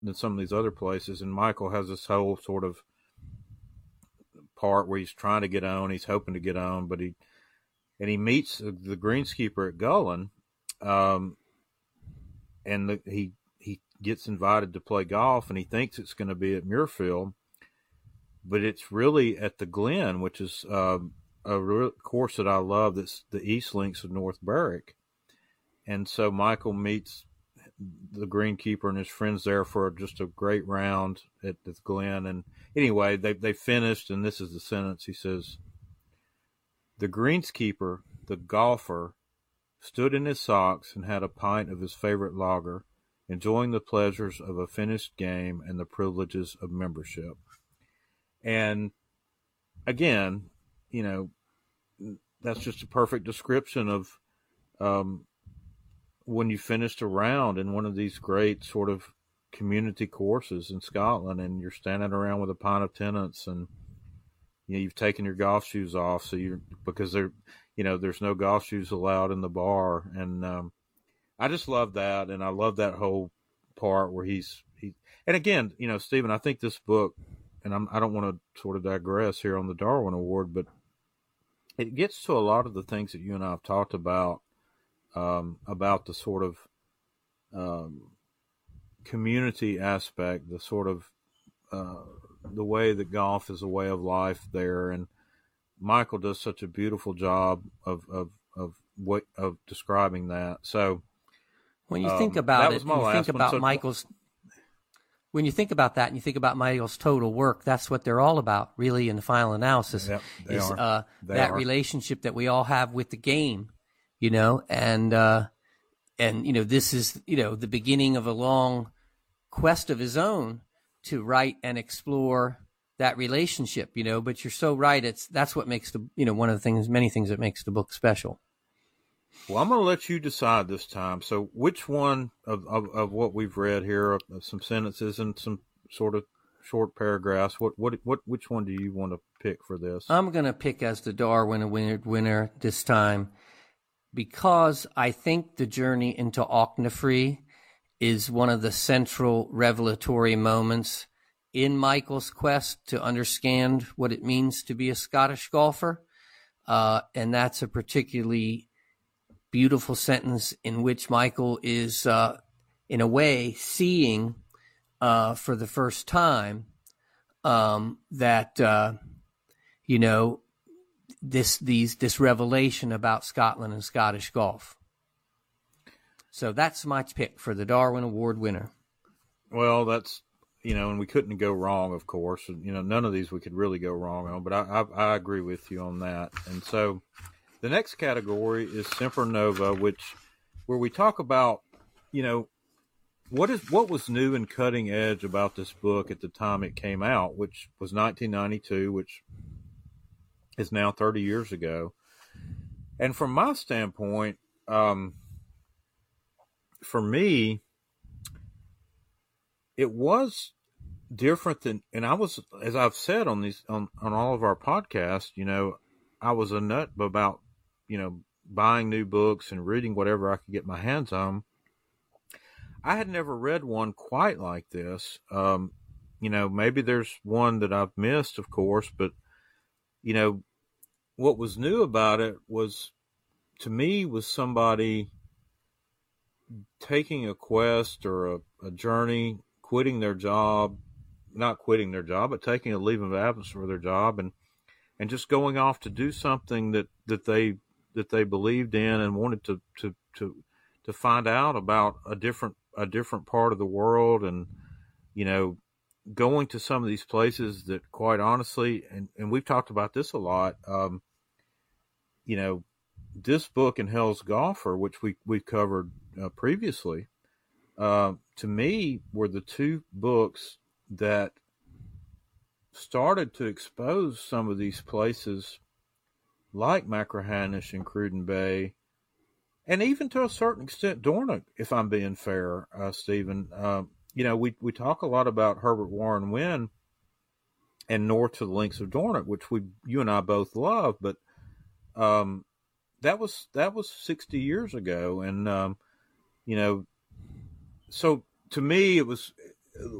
than some of these other places. And Michael has this whole sort of part where he's trying to get on, he's hoping to get on, but he meets the greenskeeper at Gullin, and he gets invited to play golf, and he thinks it's going to be at Muirfield, but it's really at the Glen, which is a course that I love. That's the East Links of North Berwick. And so Michael meets the greenkeeper and his friends there for just a great round at the Glen. And anyway, they finished, and this is the sentence. He says, "The greenskeeper, the golfer, stood in his socks and had a pint of his favorite lager, enjoying the pleasures of a finished game and the privileges of membership." And again, that's just a perfect description of when you finished a round in one of these great sort of community courses in Scotland, and you're standing around with a pint of Tennent's, and you've taken your golf shoes off, because there's no golf shoes allowed in the bar, and I just love that, and I love that whole part where and again, Stephen, I think this book, and I don't want to sort of digress here on the Darwin Award, but it gets to a lot of the things that you and I have talked about the sort of community aspect, the sort of the way that golf is a way of life there, and Michael does such a beautiful job of describing that. So when you think about it, when you think about that and you think about Michael's total work, that's what they're all about, really, in the final analysis. Yep, that relationship that we all have with the game, and this is, the beginning of a long quest of his own to write and explore that relationship, but you're so right. That's what makes one of the many things that makes the book special. Well, I'm going to let you decide this time. So which one of what we've read here, of some sentences and some sort of short paragraphs, which one do you want to pick for this? I'm going to pick as the Darwin Award winner this time, because I think the journey into Auchnafree is one of the central revelatory moments in Michael's quest to understand what it means to be a Scottish golfer. And that's a particularly beautiful sentence in which Michael is, in a way, seeing for the first time that, this revelation about Scotland and Scottish golf. So that's my pick for the Darwin Award winner. Well, that's, and we couldn't go wrong, of course. None of these we could really go wrong on, but I agree with you on that. And so the next category is Semper Nova, where we talk about, what was new and cutting edge about this book at the time it came out, which was 1992, which is now 30 years ago. And from my standpoint, for me, it was different than, and I was, as I've said on all of our podcasts, I was a nut about, buying new books and reading whatever I could get my hands on. I had never read one quite like this. Maybe there's one that I've missed, of course, but, what was new about it was, to me, was somebody taking a quest or a journey, quitting their job, not quitting their job, but taking a leave of absence for their job and just going off to do something that they believed in and wanted to find out about a different part of the world, and going to some of these places that, quite honestly, and we've talked about this a lot, this book and Hell's Golfer, which we've covered previously, to me were the two books that started to expose some of these places like Machrihanish and Cruden Bay, and even to a certain extent Dornoch, if I'm being fair, Stephen. We talk a lot about Herbert Warren Wynn and North to the Links of Dornoch, which you and I both love, but that was 60 years ago, and so to me it was